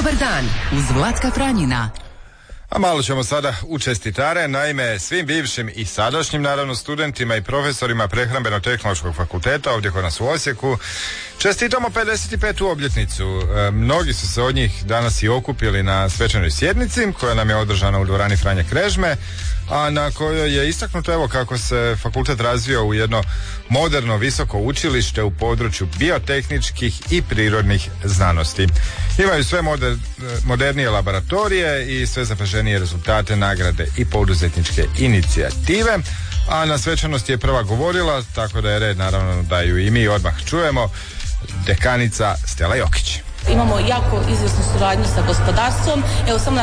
Dobar dan uz Vlatka Pranjina. A malo ćemo sada u čestitare, naime svim bivšim i sadašnjim naravno studentima i profesorima Prehrambeno-tehnološkog fakulteta ovdje kod nas u Osijeku čestitamo 55. obljetnicu. Mnogi su se od njih danas i okupili na svečanoj sjednici koja nam je održana u dvorani Franje Krežme, a na kojoj je istaknuto evo kako se fakultet razvio u jedno moderno visoko učilište u području biotehničkih i prirodnih znanosti. Imaju sve modernije laboratorije i sve zapaženije rezultate, nagrade i poduzetničke inicijative, a na svečanosti je prva govorila, tako da je red naravno da ju i mi odmah čujemo, dekanica Stela Jokić. Imamo jako izvrsnu suradnju sa gospodarstvom. Evo samo